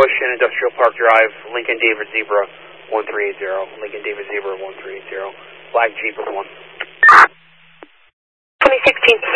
Bush and Industrial Park Drive, Lincoln David Zebra 1380. Lincoln David Zebra 1380. Black Jeep with 1. 2016.